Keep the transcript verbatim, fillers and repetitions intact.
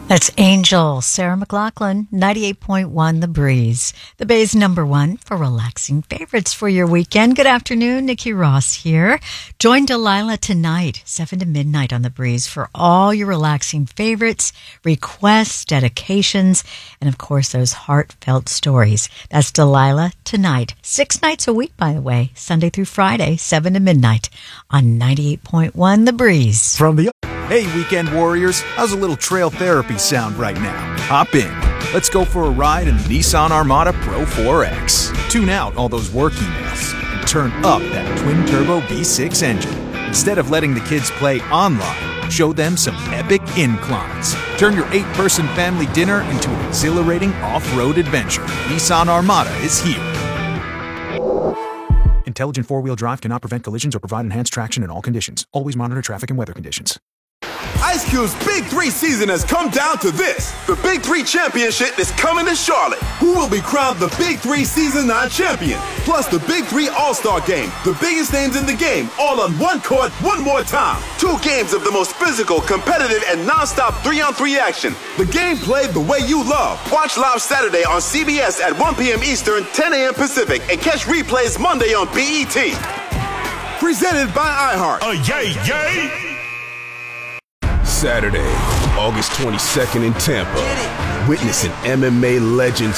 That's Angel, Sarah McLachlan, ninety-eight point one The Breeze. The Bay's number one for relaxing favorites for your weekend. Good afternoon, Nikki Ross here. Join Delilah tonight, seven to midnight on The Breeze for all your relaxing favorites, requests, dedications, and of course those heartfelt stories. That's Delilah tonight. Six nights a week, by the way, Sunday through Friday, seven to midnight on ninety-eight point one The Breeze. From the Hey, weekend warriors, how's a little trail therapy sound right now? Hop in. Let's go for a ride in the Nissan Armada Pro four X. Tune out all those work emails and turn up that twin-turbo V six engine. Instead of letting the kids play online, show them some epic inclines. Turn your eight-person family dinner into an exhilarating off-road adventure. Nissan Armada is here. Intelligent four-wheel drive cannot prevent collisions or provide enhanced traction in all conditions. Always monitor traffic and weather conditions. Ice Cube's Big Three season has come down to this. The Big Three Championship is coming to Charlotte. Who will be crowned the Big Three Season nine champion? Plus the Big Three All-Star Game. The biggest names in the game, all on one court, one more time. Two games of the most physical, competitive, and non-stop three-on-three action. The game played the way you love. Watch live Saturday on C B S at one p.m. Eastern, ten a.m. Pacific, and catch replays Monday on B E T. Presented by iHeart. Oh, yay, yay! Saturday, August twenty-second in Tampa. Witness an M M A legend